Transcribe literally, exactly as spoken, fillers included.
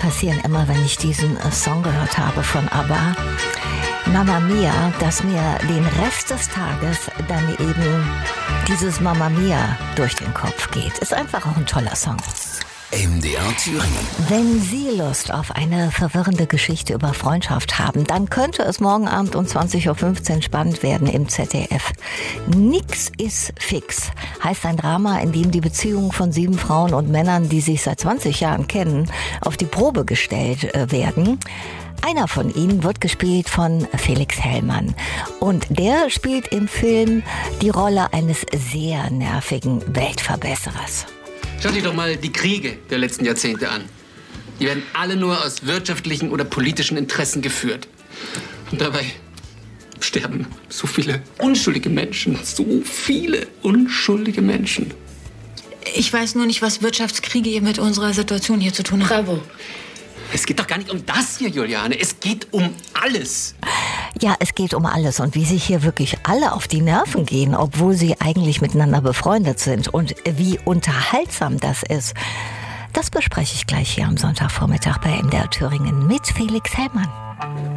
passieren immer, wenn ich diesen äh, Song gehört habe von ABBA. Mamma Mia, dass mir den Rest des Tages dann eben dieses Mamma Mia durch den Kopf geht. Ist einfach auch ein toller Song. M D R Thüringen. Wenn Sie Lust auf eine verwirrende Geschichte über Freundschaft haben, dann könnte es morgen Abend um zwanzig Uhr fünfzehn spannend werden im Z D F. Nix ist fix heißt ein Drama, in dem die Beziehungen von sieben Frauen und Männern, die sich seit zwanzig Jahren kennen, auf die Probe gestellt werden. Einer von ihnen wird gespielt von Felix Hellmann. Und der spielt im Film die Rolle eines sehr nervigen Weltverbesserers. Schau dir doch mal die Kriege der letzten Jahrzehnte an. Die werden alle nur aus wirtschaftlichen oder politischen Interessen geführt. Und dabei sterben so viele unschuldige Menschen. So viele unschuldige Menschen. Ich weiß nur nicht, was Wirtschaftskriege hier mit unserer Situation hier zu tun haben. Bravo. Es geht doch gar nicht um das hier, Juliane. Es geht um alles. Ja, es geht um alles und wie sich hier wirklich alle auf die Nerven gehen, obwohl sie eigentlich miteinander befreundet sind und wie unterhaltsam das ist. Das bespreche ich gleich hier am Sonntagvormittag bei M D R Thüringen mit Felix Hellmann.